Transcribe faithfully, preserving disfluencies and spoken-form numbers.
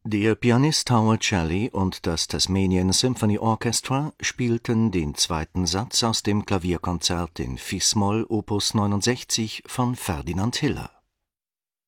Der Pianist Howard Shelley und das Tasmanian Symphony Orchestra spielten den zweiten Satz aus dem Klavierkonzert in Fis-Moll Opus neunundsechzig von Ferdinand Hiller